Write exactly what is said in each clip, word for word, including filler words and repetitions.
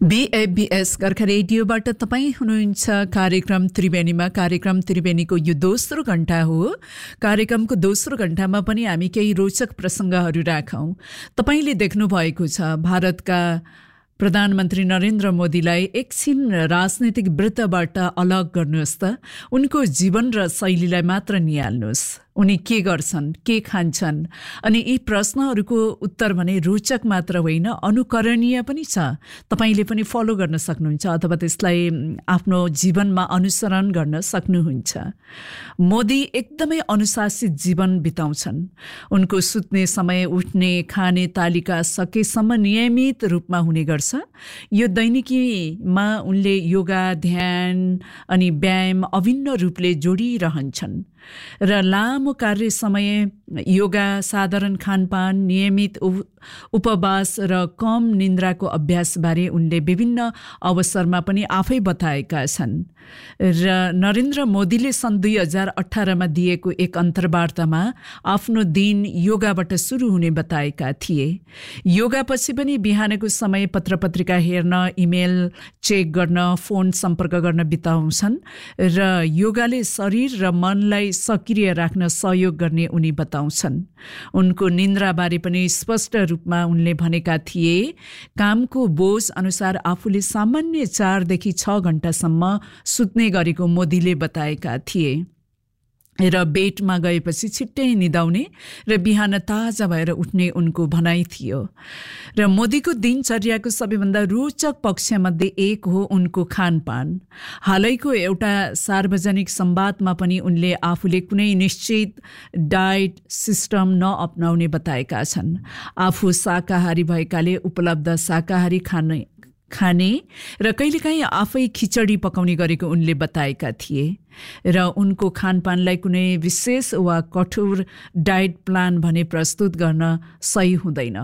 बीएबीएस गोर्खा रेडियोबाट तपाईँ हुनुहुन्छ कार्यक्रम त्रिवेणीमा। कार्यक्रम त्रिवेणीको यो दोस्रो घण्टा हो। कार्यक्रमको दोस्रो घण्टामा पनि हामी केही रोचक प्रसङ्गहरू राखौँ। तपाईँले देख्नुभएको छ भारतका प्रधानमन्त्री नरेन्द्र मोदीलाई एकछिन राजनीतिक वृत्तबाट अलग गर्नुहोस् त, उनको जीवन र शैलीलाई मात्र निहाल्नुहोस्। उनी के गर्छन्, के खान्छन्, अनि यी प्रश्नहरूको उत्तर भने रोचक मात्र होइन, अनुकरणीय पनि छ। तपाईँले पनि फलो गर्न सक्नुहुन्छ अथवा त्यसलाई आफ्नो जीवनमा अनुसरण गर्न सक्नुहुन्छ। मोदी एकदमै अनुशासित जीवन बिताउँछन्। उनको सुत्ने समय, उठ्ने, खाने तालिका सकेसम्म नियमित रूपमा हुने गर्छ। यो दैनिकीमा उनले योगा, ध्यान अनि व्यायाम अभिन्न रूपले जोडिरहन्छन् र लामो कार्य समय, योगा, साधारण खानपान, नियमित उपवास र कम निन्द्राको अभ्यासबारे उनले विभिन्न अवसरमा पनि आफै बताएका छन्। र नरेन्द्र मोदीले सन् दुई हजार अठारमा दिएको एक अन्तर्वार्तामा आफ्नो दिन योगाबाट सुरु हुने बताएका थिए। योगापछि पनि बिहानको समय पत्रपत्रिका हेर्न, इमेल चेक गर्न, फोन सम्पर्क गर्न बिताउँछन् र योगाले शरीर र मनलाई सक्रिय राख्न सहयोग गर्ने उनी बताउँछन्। उनको निन्द्राबारे पनि स्पष्ट रूपमा उनले भनेका थिए, कामको बोझ अनुसार आफूले सामान्य चारदेखि छ घण्टासम्म सुत्ने गरेको मोदीले बताएका थिए र बेडमा गएपछि छिट्टै निदाउने र बिहान ताजा भएर उठ्ने उनको भनाइ थियो। र मोदीको दिनचर्याको सबैभन्दा रोचक पक्षमध्ये एक हो उनको खानपान। हालैको एउटा सार्वजनिक संवादमा पनि उनले आफूले कुनै निश्चित डाइट सिस्टम नअपनाउने बताएका छन्। आफू शाकाहारी भएकाले उपलब्ध शाकाहारी खाने खाने र कहिलेकाहीँ आफै खिचडी पकाउने गरेको उनले बताएका थिए। र उनको खानपानलाई कुनै विशेष वा कठोर डाइट प्लान भने प्रस्तुत गर्न सही हुँदैन।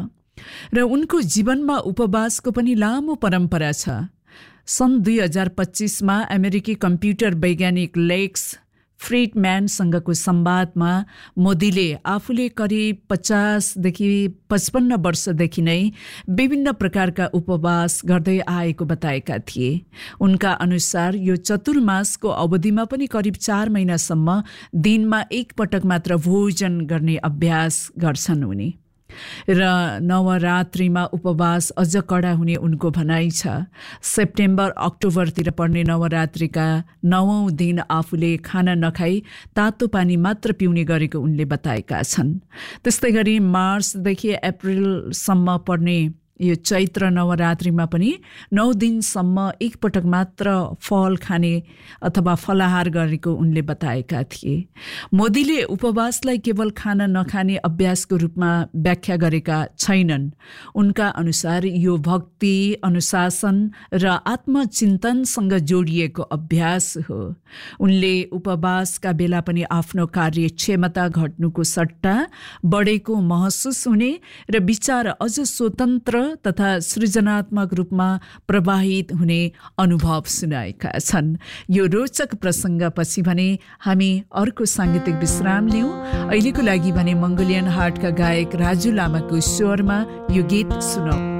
र उनको जीवनमा उपवासको पनि लामो परम्परा छ। सन् दुई हजार पच्चिसमा अमेरिकी कम्प्युटर वैज्ञानिक लेक्स फ्रिडम्यानसँगको संवादमा मोदीले आफूले करिब पचासदेखि पचपन्न वर्षदेखि नै विभिन्न प्रकारका उपवास गर्दै आएको बताएका थिए। उनका अनुसार यो चतुर्मासको अवधिमा पनि करिब चार महिनासम्म दिनमा एक पटक मात्र भोजन गर्ने अभ्यास गर्छन् उनी। र नवरात्रिमा उपवास अझ कडा हुने उनको भनाइ छ। सेप्टेम्बर अक्टोबरतिर पर्ने नवरात्रिका नवौं दिन आफूले खाना नखाई तातो पानी मात्र पिउने गरेको उनले बताएका छन्। त्यस्तै गरी मार्चदेखि अप्रिलसम्म पर्ने यो चैत्र नवरात्रिमा पनि नौ दिनसम्म एकपटक मात्र फल खाने अथवा फलाहार गरेको उनले बताएका थिए। मोदीले उपवासलाई केवल खाना नखाने अभ्यासको रूपमा व्याख्या गरेका छैनन्। उनका अनुसार यो भक्ति, अनुशासन र आत्मचिन्तनसँग जोडिएको अभ्यास हो। उनले उपवासका बेला पनि आफ्नो कार्य क्षमता घट्नुको सट्टा बढेको महसुस हुने र विचार अझ स्वतन्त्र तथा सृजनात्मक रूपमा प्रवाहित हुने अनुभव सुनाएका छन्। यो रोचक प्रसङ्गपछि भने हामी अर्को साङ्गीतिक विश्राम लियौँ। अहिलेको लागि भने मङ्गोलियन हार्टका गायक राजु लामाको स्वरमा यो गीत सुनौँ।